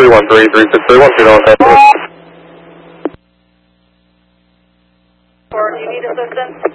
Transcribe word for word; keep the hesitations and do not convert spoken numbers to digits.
three one three, three six three one, two nine seven. Or do you need assistance?